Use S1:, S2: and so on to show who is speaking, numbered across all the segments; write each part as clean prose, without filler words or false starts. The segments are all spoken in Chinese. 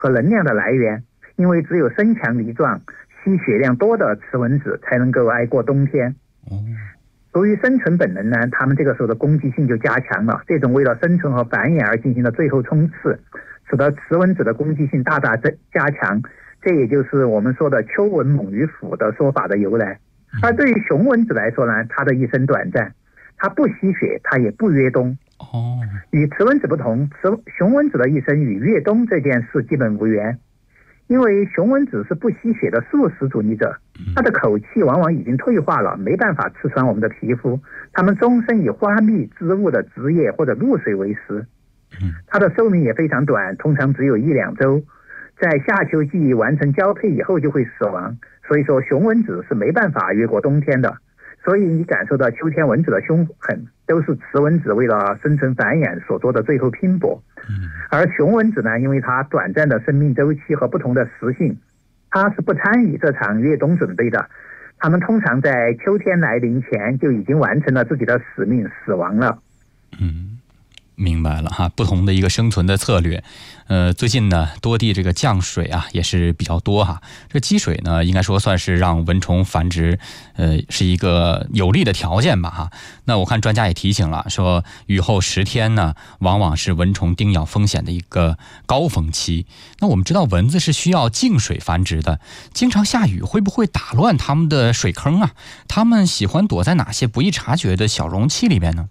S1: 和能量的来源，因为只有身强力壮、吸血量多的雌蚊子才能够挨过冬天。由于生存本能呢，它们这个时候的攻击性就加强了。这种为了生存和繁衍而进行的最后冲刺，使得雌蚊子的攻击性大大加强。这也就是我们说的秋蚊猛于虎的说法的由来。而对于雄蚊子来说呢，它的一生短暂，它不吸血，它也不越冬。与雌蚊子不同，雄蚊子的一生与越冬这件事基本无缘。因为雄蚊子是不吸血的素食主义者，它的口气往往已经退化了，没办法刺穿我们的皮肤。它们终身以花蜜、植物的汁液或者露水为食。它的寿命也非常短，通常只有1-2周，在夏秋季完成交配以后就会死亡。所以说雄蚊子是没办法越过冬天的。所以你感受到秋天蚊子的凶狠，都是雌蚊子为了生存繁衍所做的最后拼搏。而雄蚊子呢，因为它短暂的生命周期和不同的食性，它是不参与这场越冬准备的。它们通常在秋天来临前就已经完成了自己的使命，死亡了。
S2: 明白了哈，不同的一个生存的策略。最近呢，多地这个降水啊也是比较多哈。这积水呢，应该说算是让蚊虫繁殖，是一个有利的条件吧哈。那我看专家也提醒了，说雨后10天呢，往往是蚊虫叮咬风险的一个高峰期。那我们知道蚊子是需要静水繁殖的，经常下雨会不会打乱它们的水坑啊？它们喜欢躲在哪些不易察觉的小容器里边呢？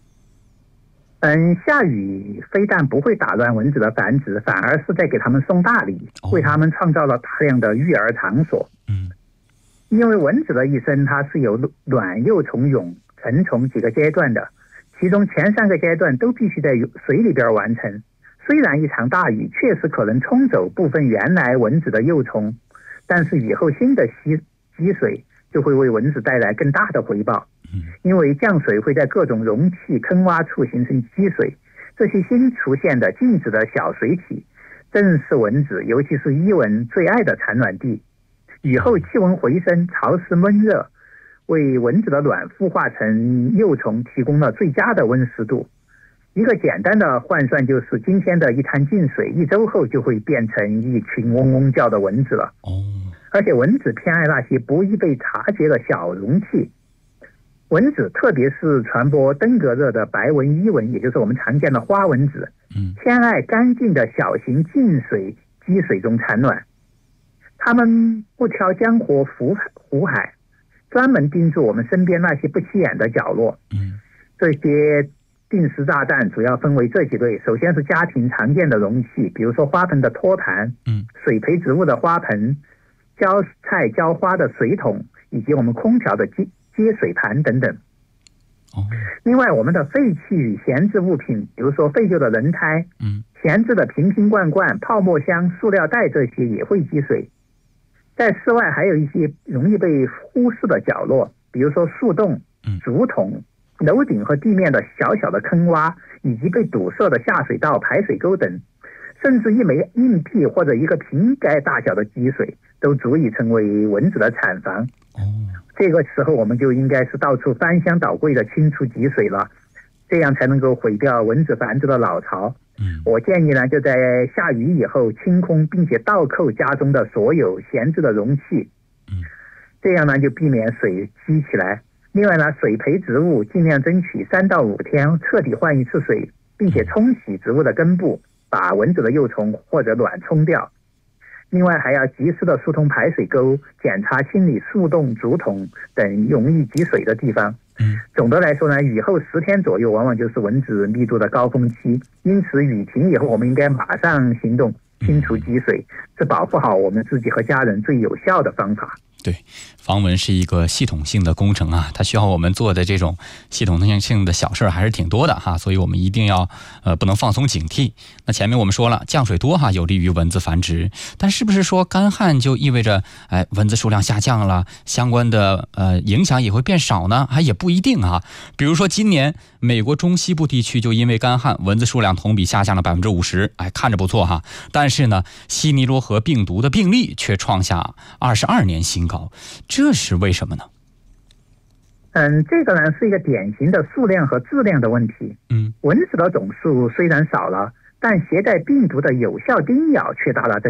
S1: 下雨非但不会打乱蚊子的繁殖，反而是在给它们送大礼，为它们创造了大量的育儿场所。因为蚊子的一生它是由卵、幼虫、蛹、成虫几个阶段的，其中前3个阶段都必须在水里边完成。虽然一场大雨确实可能冲走部分原来蚊子的幼虫，但是雨后新的积水就会为蚊子带来更大的回报。因为降水会在各种容器、坑洼处形成积水，这些新出现的静止的小水体正是蚊子，尤其是伊蚊最爱的产卵地。雨后气温回升，潮湿闷热，为蚊子的卵孵化成幼虫提供了最佳的温湿度。一个简单的换算就是，今天的一滩静水1周后就会变成一群嗡嗡叫的蚊子了。而且蚊子偏爱那些不易被察觉的小容器。蚊子特别是传播登革热的白纹伊蚊，也就是我们常见的花蚊子，偏爱干净的小型静水积水中产卵。它们不挑江湖湖海，专门盯住我们身边那些不起眼的角落。这些定时炸弹主要分为这几类。首先是家庭常见的容器，比如说花盆的托盘，水培植物的花盆，浇菜浇花的水桶，以及我们空调的接水盘等等。另外，我们的废弃与闲置物品，比如说废旧的轮胎，闲置的瓶瓶罐罐、泡沫箱、塑料袋，这些也会积水。在室外还有一些容易被忽视的角落，比如说树洞、竹筒、楼顶和地面的小小的坑洼，以及被堵塞的下水道、排水沟等。甚至一枚硬币或者一个瓶盖大小的积水，都足以成为蚊子的产房。这个时候我们就应该是到处翻箱倒柜的清除积水了，这样才能够毁掉蚊子繁殖的老巢。我建议呢，就在下雨以后清空并且倒扣家中的所有闲置的容器，这样呢就避免水积起来。另外呢，水培植物尽量争取3到5天彻底换一次水，并且冲洗植物的根部，把蚊子的幼虫或者卵冲掉。另外还要及时的疏通排水沟，检查清理树洞、竹筒等容易积水的地方。总的来说呢，雨后10天左右往往就是蚊子密度的高峰期，因此雨停以后我们应该马上行动清除积水，是保护好我们自己和家人最有效的方法。
S2: 对，防蚊是一个系统性的工程啊，它需要我们做的这种系统性的小事还是挺多的哈，所以我们一定要不能放松警惕。那前面我们说了，降水多哈有利于蚊子繁殖，但是不是说干旱就意味着蚊子数量下降了，相关的影响也会变少呢？还也不一定啊。比如说今年美国中西部地区就因为干旱，蚊子数量同比下降了50%，看着不错哈。但是呢，西尼罗河病毒的病例却创下22年新高，这是为什么呢？
S1: 这个呢是一个典型的数量和质量的问题。蚊子的总数虽然少了，但携带病毒的有效叮咬却大大增